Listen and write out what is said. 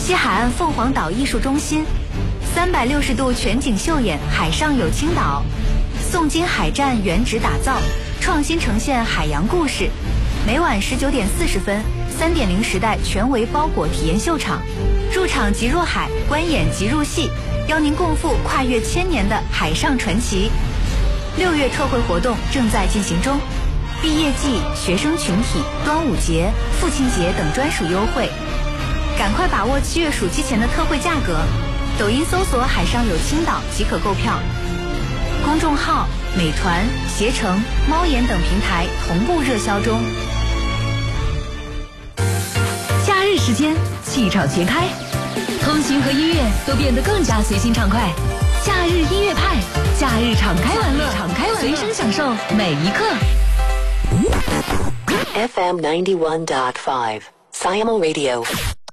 西海岸凤凰岛艺术中心，360度全景秀演海上有青岛，宋金海战原址打造，创新呈现海洋故事。每晚19点40分，3.0时代全维包裹体验秀场，入场即入海，观演即入戏，邀您共赴跨越1000年的海上传奇。6月特惠活动正在进行中，毕业季、学生群体、端午节、父亲节等专属优惠，赶快把握7月暑期前的特惠价格。抖音搜索海上有青岛即可购票，公众号、美团、携程、猫眼等平台同步热销中。 假日时间气场全开，通勤和音乐都变得更加随心畅快。假日音乐派，假日敞开玩乐，随身享受每一刻。 FM 91.5 Siamo Radio